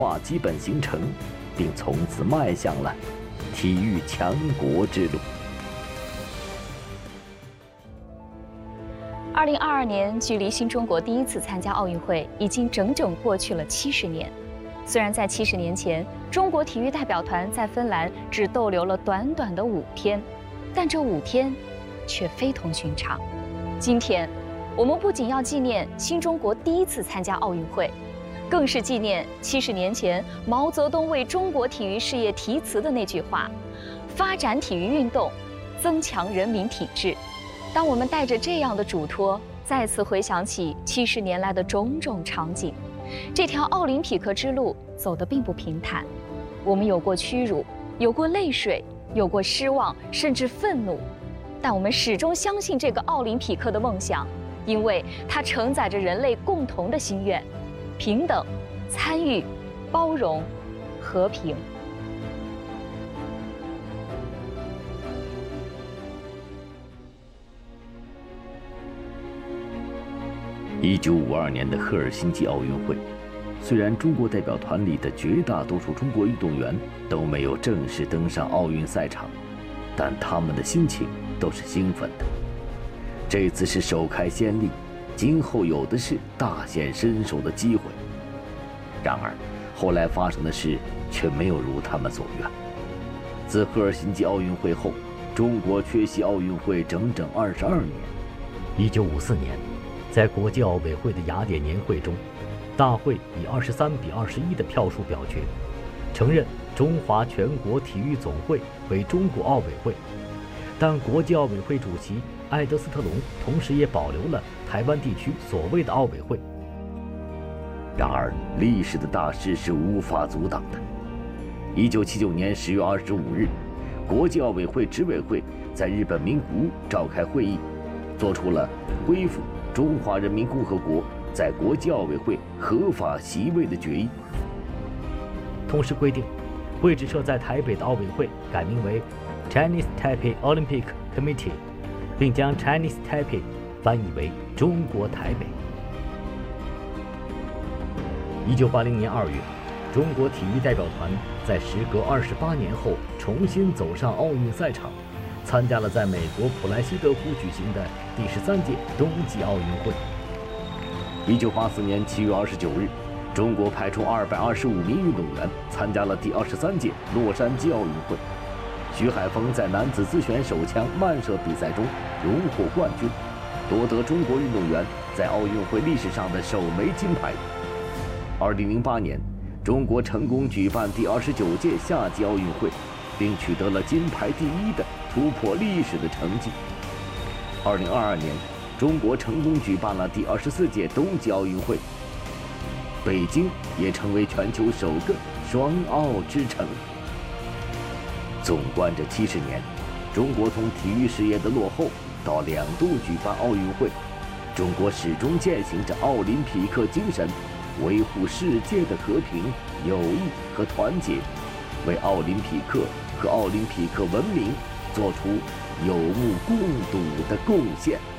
化基本形成，并从此迈向了体育强国之路。 2022年，距离新中国第一次参加奥运会已经整整过去了70年。虽然在70年前，中国体育代表团在芬兰只逗留了短短的5天，但这5天却非同寻常。今天，我们不仅要纪念新中国第一次参加奥运会，更是纪念70年前毛泽东为中国体育事业题词的那句话：发展体育运动，增强人民体质。当我们带着这样的嘱托，再次回想起70年来的种种场景，这条奥林匹克之路走得并不平坦。我们有过屈辱，有过泪水，有过失望，甚至愤怒，但我们始终相信这个奥林匹克的梦想，因为它承载着人类共同的心愿：平等、参与、包容、和平。 1952年的赫尔辛基奥运会，虽然中国代表团里的绝大多数中国运动员都没有正式登上奥运赛场，但他们的心情都是兴奋的。这次是首开先例，今后有的是大显身手的机会。然而，后来发生的事却没有如他们所愿。自赫尔辛基奥运会后，中国缺席奥运会整整22年。 1954年，在国际奥委会的雅典年会中，大会以23-21的票数表决，承认中华全国体育总会为中国奥委会，但国际奥委会主席艾德斯特隆同时也保留了台湾地区所谓的奥委会。 然而，历史的大势是无法阻挡的。1979年10月25日，国际奥委会执委会在日本名古屋召开会议，做出了恢复中华人民共和国在国际奥委会合法席位的决议。 同时规定，会址设在台北的奥委会改名为 Chinese Taipei Olympic Committee， 并将 Chinese Taipei 翻译为中国台北。1980年2月，中国体育代表团在时隔28年后重新走上奥运赛场，参加了在美国普莱西德湖举行的第13届冬季奥运会。 1984年7月29日，中国派出225名运动员参加了第23届洛杉矶奥运会。徐海峰在男子自选手枪慢射比赛中荣获冠军，夺得中国运动员在奥运会历史上的首枚金牌。2008年，中国成功举办第29届夏季奥运会，并取得了金牌第1的突破历史的成绩。2022年，中国成功举办了第24届冬季奥运会，北京也成为全球首个双奥之城。纵观这70年，中国从体育事业的落后到2度举办奥运会，中国始终践行着奥林匹克精神，维护世界的和平、友谊和团结，为奥林匹克和奥林匹克文明做出有目共睹的贡献。